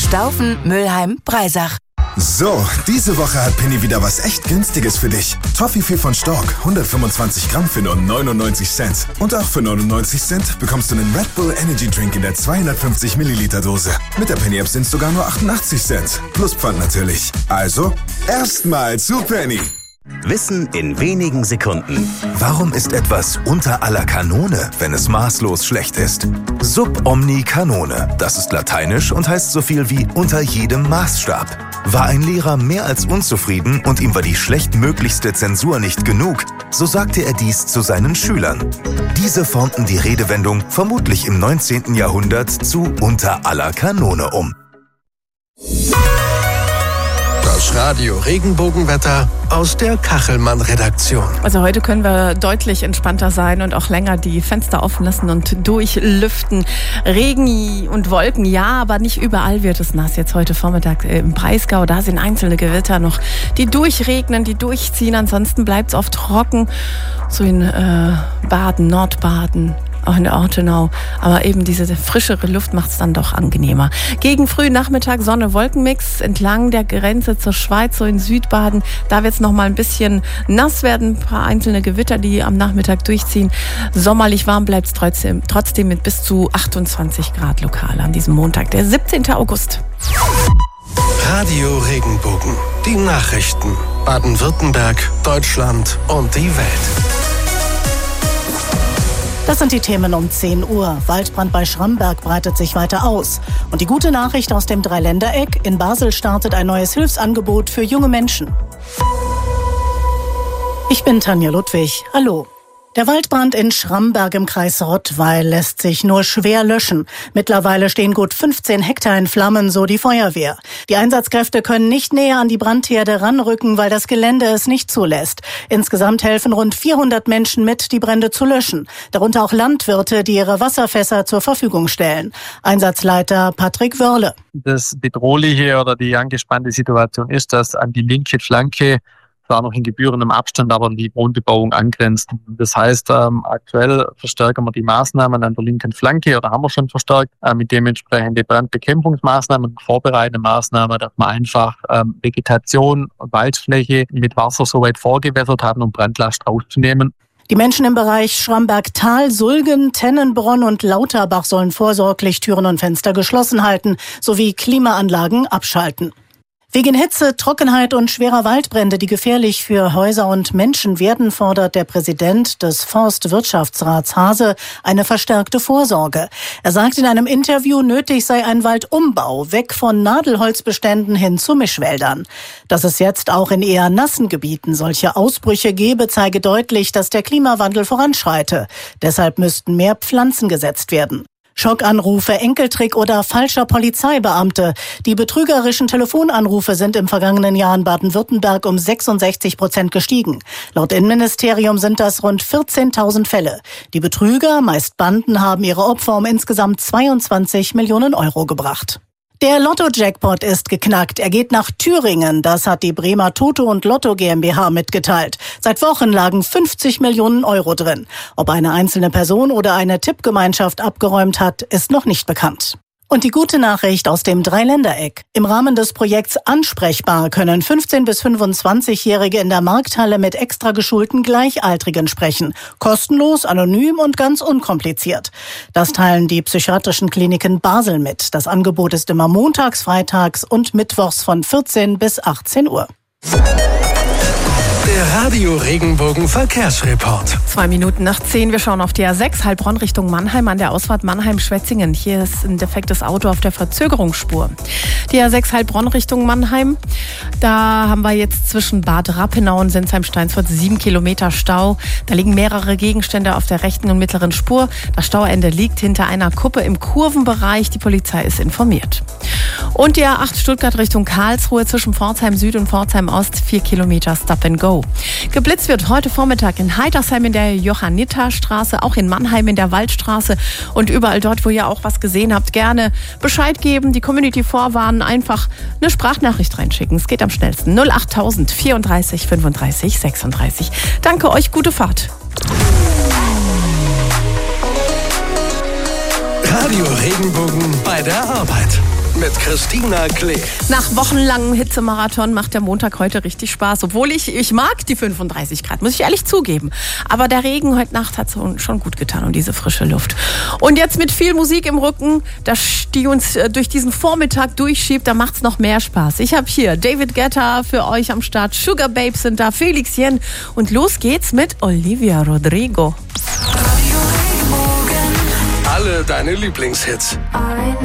Staufen, Mülheim, Breisach. So, diese Woche hat Penny wieder was echt Günstiges für dich. Toffifee von Stork, 125 Gramm für nur 99 Cent. Und auch für 99 Cent bekommst du einen Red Bull Energy Drink in der 250 Milliliter Dose. Mit der Penny App sind es sogar nur 88 Cent. Plus Pfand natürlich. Also, erstmal zu Penny. Wissen in wenigen Sekunden. Warum ist etwas unter aller Kanone, wenn es maßlos schlecht ist? Sub omni canone, das ist lateinisch und heißt so viel wie unter jedem Maßstab. War ein Lehrer mehr als unzufrieden und ihm war die schlechtmöglichste Zensur nicht genug, so sagte er dies zu seinen Schülern. Diese formten die Redewendung vermutlich im 19. Jahrhundert zu unter aller Kanone um. Das Radio Regenbogenwetter aus der Kachelmann-Redaktion. Also heute können wir deutlich entspannter sein und auch länger die Fenster offen lassen und durchlüften. Regen und Wolken, ja, aber nicht überall wird es nass. Jetzt heute Vormittag im Breisgau, da sind einzelne Gewitter noch, die durchregnen, die durchziehen. Ansonsten bleibt es oft trocken, so in Baden, Nordbaden, auch in der Ortenau. Aber eben diese frischere Luft macht es dann doch angenehmer. Gegen frühen Nachmittag Sonne-Wolkenmix entlang der Grenze zur Schweiz, so in Südbaden. Da wird es noch mal ein bisschen nass werden. Ein paar einzelne Gewitter, die am Nachmittag durchziehen. Sommerlich warm bleibt es trotzdem mit bis zu 28 Grad lokal an diesem Montag, der 17. August. Radio Regenbogen. Die Nachrichten. Baden-Württemberg, Deutschland und die Welt. Das sind die Themen um 10 Uhr. Waldbrand bei Schramberg breitet sich weiter aus. Und die gute Nachricht aus dem Dreiländereck: In Basel startet ein neues Hilfsangebot für junge Menschen. Ich bin Tanja Ludwig. Hallo. Der Waldbrand in Schramberg im Kreis Rottweil lässt sich nur schwer löschen. Mittlerweile stehen gut 15 Hektar in Flammen, so die Feuerwehr. Die Einsatzkräfte können nicht näher an die Brandherde ranrücken, weil das Gelände es nicht zulässt. Insgesamt helfen rund 400 Menschen mit, die Brände zu löschen. Darunter auch Landwirte, die ihre Wasserfässer zur Verfügung stellen. Einsatzleiter Patrick Wörle. Das Bedrohliche oder die angespannte Situation ist, dass an die linke Flanke zwar noch in gebührendem Abstand, aber die Wohnbebauung angrenzt. Das heißt, aktuell verstärken wir die Maßnahmen an der linken Flanke oder haben wir schon verstärkt mit dementsprechende Brandbekämpfungsmaßnahmen und vorbereitende Maßnahmen, dass wir einfach Vegetation, Waldfläche mit Wasser soweit vorgewässert haben, um Brandlast rauszunehmen. Die Menschen im Bereich Schramberg-Tal, Sulgen, Tennenbronn und Lauterbach sollen vorsorglich Türen und Fenster geschlossen halten sowie Klimaanlagen abschalten. Wegen Hitze, Trockenheit und schwerer Waldbrände, die gefährlich für Häuser und Menschen werden, fordert der Präsident des Forstwirtschaftsrats Hase eine verstärkte Vorsorge. Er sagt in einem Interview, nötig sei ein Waldumbau, weg von Nadelholzbeständen hin zu Mischwäldern. Dass es jetzt auch in eher nassen Gebieten solche Ausbrüche gebe, zeige deutlich, dass der Klimawandel voranschreite. Deshalb müssten mehr Pflanzen gesetzt werden. Schockanrufe, Enkeltrick oder falscher Polizeibeamte. Die betrügerischen Telefonanrufe sind im vergangenen Jahr in Baden-Württemberg um 66% gestiegen. Laut Innenministerium sind das rund 14.000 Fälle. Die Betrüger, meist Banden, haben ihre Opfer um insgesamt 22 Millionen Euro gebracht. Der Lotto-Jackpot ist geknackt. Er geht nach Thüringen. Das hat die Bremer Toto und Lotto GmbH mitgeteilt. Seit Wochen lagen 50 Millionen Euro drin. Ob eine einzelne Person oder eine Tippgemeinschaft abgeräumt hat, ist noch nicht bekannt. Und die gute Nachricht aus dem Dreiländereck. Im Rahmen des Projekts Ansprechbar können 15- bis 25-Jährige in der Markthalle mit extra geschulten Gleichaltrigen sprechen. Kostenlos, anonym und ganz unkompliziert. Das teilen die psychiatrischen Kliniken Basel mit. Das Angebot ist immer montags, freitags und mittwochs von 14 bis 18 Uhr. Der Radio Regenbogen Verkehrsreport. 2 Minuten nach 10. Wir schauen auf die A6 Heilbronn Richtung Mannheim an der Ausfahrt Mannheim-Schwetzingen. Hier ist ein defektes Auto auf der Verzögerungsspur. Die A6 Heilbronn Richtung Mannheim. Da haben wir jetzt zwischen Bad Rappenau und Sinsheim-Steinsfurt 7 Kilometer Stau. Da liegen mehrere Gegenstände auf der rechten und mittleren Spur. Das Stauende liegt hinter einer Kuppe im Kurvenbereich. Die Polizei ist informiert. Und die A8 Stuttgart Richtung Karlsruhe zwischen Pforzheim Süd und Pforzheim Ost 4 Kilometer Stop and Go. Geblitzt wird heute Vormittag in Heitersheim in der Johanniterstraße, auch in Mannheim in der Waldstraße und überall dort, wo ihr auch was gesehen habt, gerne Bescheid geben, die Community vorwarnen, einfach eine Sprachnachricht reinschicken. Es geht am schnellsten. 08000 34 35 36. Danke euch, gute Fahrt. Radio Regenbogen bei der Arbeit. mit Christina Klee. Nach wochenlangem Hitzemarathon macht der Montag heute richtig Spaß. Obwohl ich mag die 35 Grad, muss ich ehrlich zugeben. Aber der Regen heute Nacht hat schon gut getan und diese frische Luft. Und jetzt mit viel Musik im Rücken, die uns durch diesen Vormittag durchschiebt, da macht's noch mehr Spaß. Ich habe hier David Guetta für euch am Start, Sugar Babes sind da, Felix Jen und los geht's mit Olivia Rodrigo. Alle deine Lieblingshits.